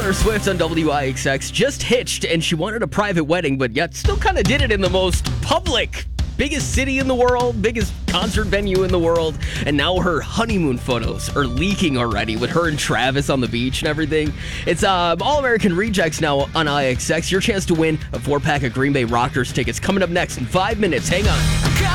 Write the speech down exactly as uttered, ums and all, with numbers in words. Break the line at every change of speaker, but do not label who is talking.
Taylor Swift on W I X X just hitched and she wanted a private wedding, but yet still kind of did it in the most public, biggest city in the world, biggest concert venue in the world. And now her honeymoon photos are leaking already with her and Travis on the beach and everything. It's uh, All American Rejects now on I X X. Your chance to win a four-pack of Green Bay Rockers tickets coming up next in five minutes. Hang on.